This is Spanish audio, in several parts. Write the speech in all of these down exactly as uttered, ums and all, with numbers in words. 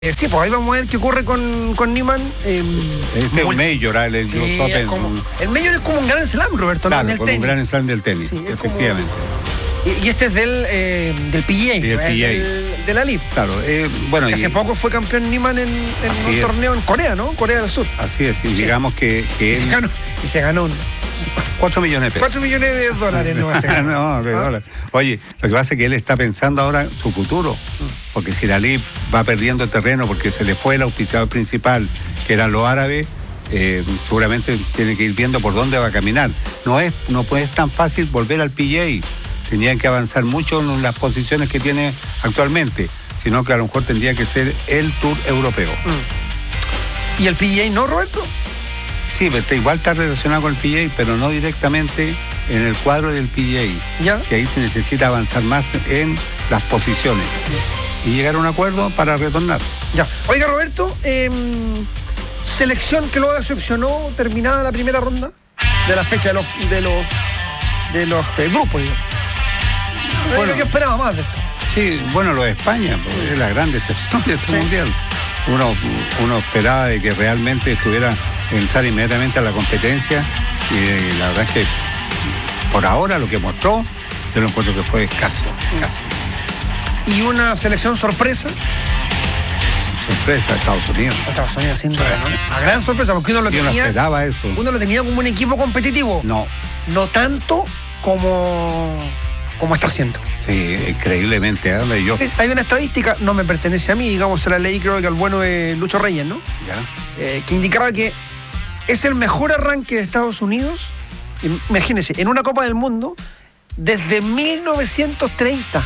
Eh, sí, pues ahí vamos a ver qué ocurre con, con Niemann. Eh, este es un Major, el, el, sí, Open, es como, un, el Major es como un Grand Slam, Roberto, claro, ¿no? En el como tenis. un Grand Slam del tenis, Sí, efectivamente. Como, y, y este es del, eh, del P G A, Sí, del P G A. Del, de la L I V. Claro, eh, bueno. Hace y, poco fue campeón Niemann en, en un es. torneo en Corea, ¿no? Corea del Sur. Así es, y sí. digamos que, que y, él... se ganó, y se ganó un... Cuatro millones de pesos. Cuatro millones de dólares no va a ser. No, de ¿Ah? dólares. Oye, lo que pasa es que él está pensando ahora su futuro, porque si la L I V va perdiendo terreno porque se le fue el auspiciador principal, que eran los árabes, eh, seguramente tiene que ir viendo por dónde va a caminar. No es, no puede ser tan fácil volver al P G A. Tendrían que avanzar mucho en las posiciones que tiene actualmente, sino que a lo mejor tendría que ser el Tour europeo. ¿Y el P G A no, Roberto? Sí, pero igual está relacionado con el P G A, pero no directamente en el cuadro del P G A. ¿Ya? Que ahí se necesita avanzar más en las posiciones y llegar a un acuerdo para retornar. Ya. Oiga, Roberto, eh, selección que lo decepcionó terminada la primera ronda de la fecha de los de los de los eh, grupos, digamos. Bueno, ¿qué esperaba más de esto? Sí, bueno, lo de España, pues, es la gran decepción de este sí. mundial. Uno, uno esperaba de que realmente estuviera entrar inmediatamente a la competencia y eh, la verdad es que por ahora lo que mostró yo lo encuentro que fue escaso, escaso. ¿Y una selección sorpresa? Sorpresa, Estados Unidos. Estados Unidos, sin duda, ¿no? Una gran sorpresa, porque uno lo yo tenía... no esperaba eso. Uno lo tenía como un equipo competitivo. No. No tanto como... como está haciendo. Sí, increíblemente. ¿eh? Yo... Hay una estadística, no me pertenece a mí, digamos, se la leí creo que al bueno de Lucho Reyes, ¿no? Ya. Eh, que indicaba que es el mejor arranque de Estados Unidos, imagínense, en una Copa del Mundo desde mil novecientos treinta.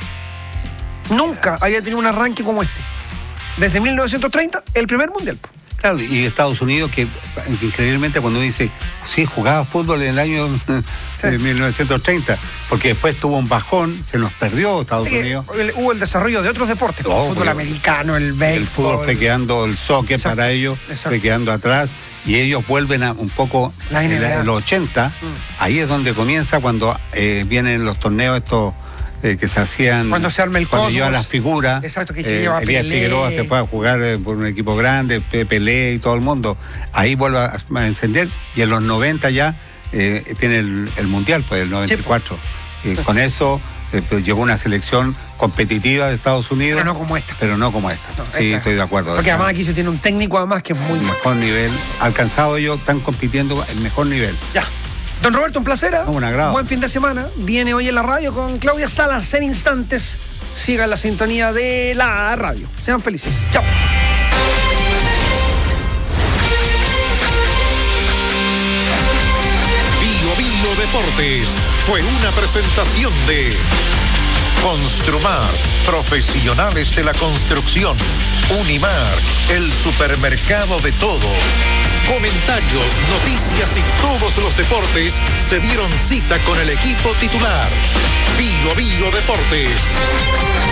Nunca había tenido un arranque como este. Desde mil novecientos treinta, el primer mundial. Claro, y Estados Unidos, que increíblemente cuando uno dice, sí, jugaba fútbol en el año sí. de mil novecientos treinta, porque después tuvo un bajón, se nos perdió Estados sí, Unidos. Hubo el desarrollo de otros deportes, como oh, el fútbol bueno, americano, el béisbol. El fútbol fue quedando, el soccer exacto, para ellos, exacto. fue quedando atrás, y ellos vuelven a un poco en, la, en los ochenta, mm. ahí es donde comienza cuando eh, vienen los torneos estos, Eh, que se hacían cuando se arma el cuando Cosmos, llevan las figuras. Exacto, que se eh, lleva Elías Pelé. Figueroa se fue a jugar eh, por un equipo grande, Pelé y todo el mundo. Ahí vuelve a, a encender y en los noventa ya eh, tiene el, el mundial, pues el noventa y cuatro. Sí. Y con eso eh, pues, llegó una selección competitiva de Estados Unidos. Pero no como esta. Pero no como esta. No, sí, esta. Estoy de acuerdo. Porque además aquí se tiene un técnico además que es muy el mejor nivel. Alcanzado ellos, están compitiendo el mejor nivel. Ya. Don Roberto, un placer. ¿eh? Un agrado. Buen fin de semana. Viene hoy en la radio con Claudia Salas en instantes. Sigan la sintonía de la radio. Sean felices. Chao. Bio Bio Deportes fue una presentación de Construmar, profesionales de la construcción. Unimar, el supermercado de todos. Comentarios, noticias y todos los deportes se dieron cita con el equipo titular. Bio Bio Deportes.